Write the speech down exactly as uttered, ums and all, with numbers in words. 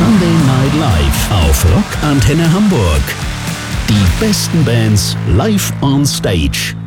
Sunday Night Live auf Rock Antenne Hamburg. Die besten Bands live on stage.